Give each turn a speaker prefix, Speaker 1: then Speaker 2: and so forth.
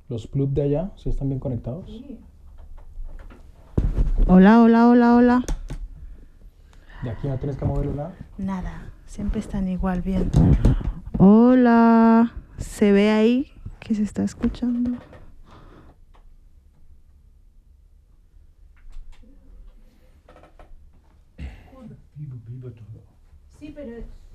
Speaker 1: Los plug de allá, ¿sí están bien conectados?
Speaker 2: Sí. Hola, hola, hola, hola.
Speaker 1: De aquí no tienes que moverlo nada.
Speaker 2: Nada, siempre están igual bien. Hola. ¿Se ve ahí que se está escuchando?
Speaker 1: Vivo todo.
Speaker 2: Sí, pero